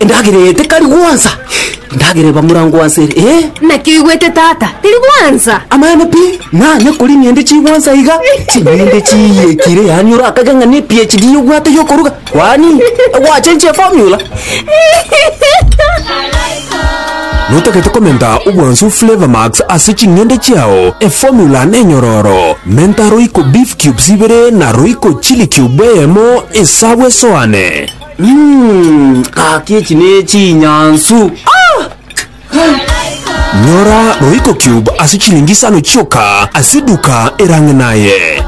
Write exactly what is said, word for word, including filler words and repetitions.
ndagirete kari gwanza ndagire bamurango wasere eh nakiigwete tata tiri gwanza amana pi nanya kuri nyende chi gwanza iga nyende chi yekire yanyura akaganga ne P H D yugwate yokoruga kwani wachenche formula Nutakete komenta ubwansu Flavor Max asichi ngende chiao e formula nenyororo menta roiko beef cubes ibere na roiko chili cube emo isawe soane mm kakie ne chi nyansu ah Nyora roiko cube asichilingisano choka asiduka erangnaye